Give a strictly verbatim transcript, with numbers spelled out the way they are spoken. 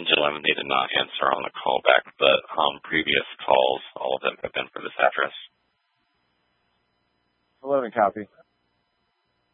Engine eleven, they did not answer on the call back, but um, previous calls, all of them have been for this address. eleven copy.